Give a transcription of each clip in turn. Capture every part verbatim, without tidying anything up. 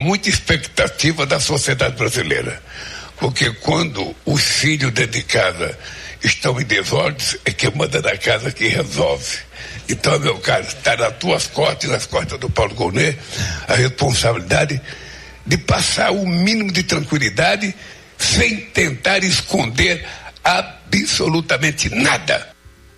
muita expectativa da sociedade brasileira. Porque quando os filhos dentro de casa estão em desordens, é quem manda na casa que resolve. Então, meu caro, está nas tuas costas e nas costas do Paulo Gonet a responsabilidade de passar o mínimo de tranquilidade sem tentar esconder absolutamente nada.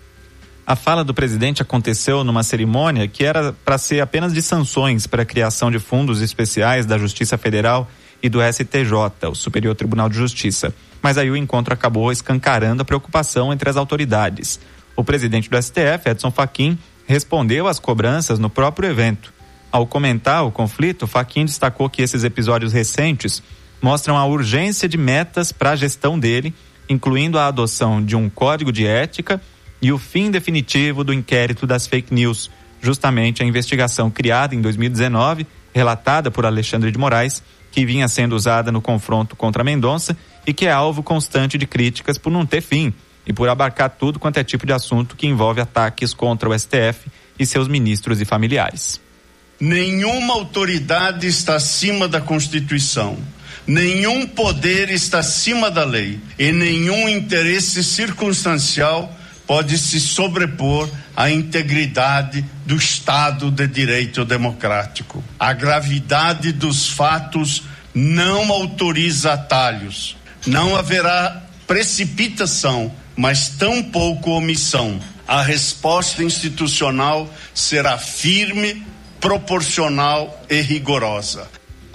A fala do presidente aconteceu numa cerimônia que era para ser apenas de sanções para a criação de fundos especiais da Justiça Federal e do S T J, o Superior Tribunal de Justiça. Mas aí o encontro acabou escancarando a preocupação entre as autoridades. O presidente do S T F, Edson Fachin, respondeu às cobranças no próprio evento. Ao comentar o conflito, Fachin destacou que esses episódios recentes mostram a urgência de metas para a gestão dele, incluindo a adoção de um código de ética e o fim definitivo do inquérito das fake news, justamente a investigação criada em dois mil e dezenove, relatada por Alexandre de Moraes, que vinha sendo usada no confronto contra Mendonça e que é alvo constante de críticas por não ter fim e por abarcar tudo quanto é tipo de assunto que envolve ataques contra o S T F e seus ministros e familiares. Nenhuma autoridade está acima da Constituição, nenhum poder está acima da lei e nenhum interesse circunstancial pode se sobrepor à integridade do Estado de Direito Democrático. A gravidade dos fatos não autoriza atalhos. Não haverá precipitação, mas tampouco omissão. A resposta institucional será firme, proporcional e rigorosa.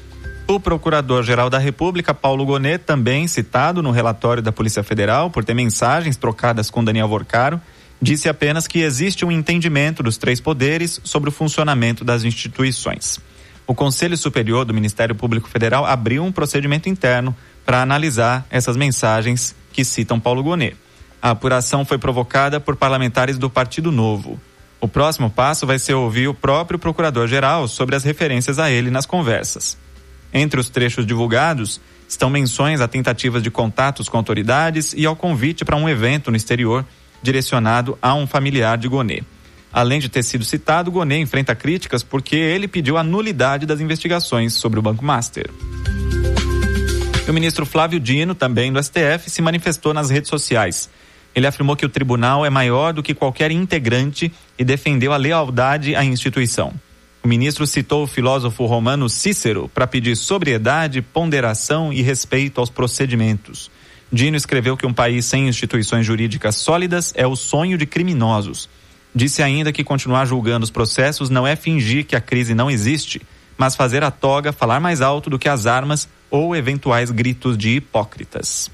O Procurador-Geral da República, Paulo Gonet, também citado no relatório da Polícia Federal por ter mensagens trocadas com Daniel Vorcaro, disse apenas que existe um entendimento dos três poderes sobre o funcionamento das instituições. O Conselho Superior do Ministério Público Federal abriu um procedimento interno para analisar essas mensagens que citam Paulo Gonet. A apuração foi provocada por parlamentares do Partido Novo. O próximo passo vai ser ouvir o próprio Procurador-Geral sobre as referências a ele nas conversas. Entre os trechos divulgados estão menções a tentativas de contatos com autoridades e ao convite para um evento no exterior direcionado a um familiar de Gonet. Além de ter sido citado, Gonet enfrenta críticas porque ele pediu a nulidade das investigações sobre o Banco Master. E o ministro Flávio Dino, também do S T F, se manifestou nas redes sociais. Ele afirmou que o tribunal é maior do que qualquer integrante e defendeu a lealdade à instituição. O ministro citou o filósofo romano Cícero para pedir sobriedade, ponderação e respeito aos procedimentos. Dino escreveu que um país sem instituições jurídicas sólidas é o sonho de criminosos. Disse ainda que continuar julgando os processos não é fingir que a crise não existe, mas fazer a toga falar mais alto do que as armas ou eventuais gritos de hipócritas.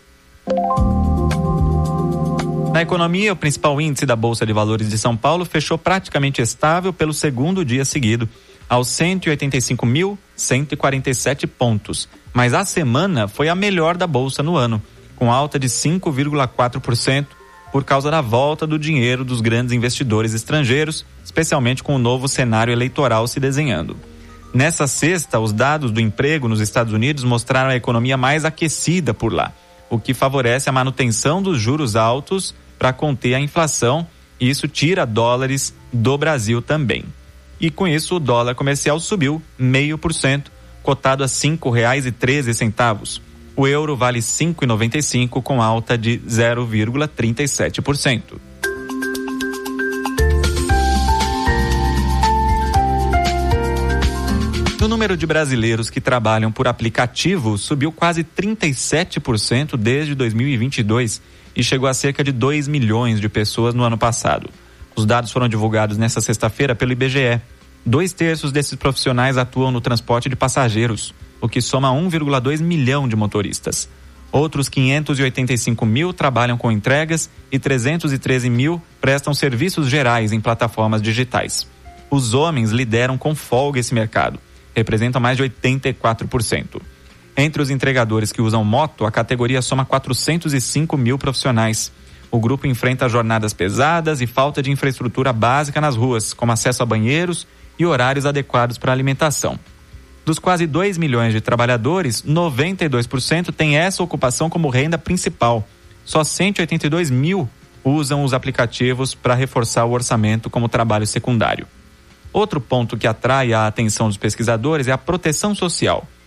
Na economia, o principal índice da Bolsa de Valores de São Paulo fechou praticamente estável pelo segundo dia seguido, aos cento e oitenta e cinco mil, cento e quarenta e sete pontos. Mas a semana foi a melhor da Bolsa no ano, com alta de cinco vírgula quatro por cento, por causa da volta do dinheiro dos grandes investidores estrangeiros, especialmente com o novo cenário eleitoral se desenhando. Nessa sexta, os dados do emprego nos Estados Unidos mostraram a economia mais aquecida por lá, o que favorece a manutenção dos juros altos para conter a inflação, e isso tira dólares do Brasil também. E com isso o dólar comercial subiu zero vírgula cinco por cento, cotado a cinco reais e treze centavos. O euro vale cinco reais e noventa e cinco centavos, com alta de zero vírgula trinta e sete por cento. O número de brasileiros que trabalham por aplicativo subiu quase trinta e sete por cento desde dois mil e vinte e dois e chegou a cerca de dois milhões de pessoas no ano passado. Os dados foram divulgados nesta sexta-feira pelo I B G E. Dois terços desses profissionais atuam no transporte de passageiros, o que soma um vírgula dois milhão de motoristas. Outros quinhentos e oitenta e cinco mil trabalham com entregas e trezentos e treze mil prestam serviços gerais em plataformas digitais. Os homens lideram com folga esse mercado. Representam mais de oitenta e quatro por cento. Entre os entregadores que usam moto, a categoria soma quatrocentos e cinco mil profissionais. O grupo enfrenta jornadas pesadas e falta de infraestrutura básica nas ruas, como acesso a banheiros e horários adequados para alimentação. Dos quase dois milhões de trabalhadores, noventa e dois por cento têm essa ocupação como renda principal. Só cento e oitenta e dois mil usam os aplicativos para reforçar o orçamento como trabalho secundário. Outro ponto que atrai a atenção dos pesquisadores é a proteção social.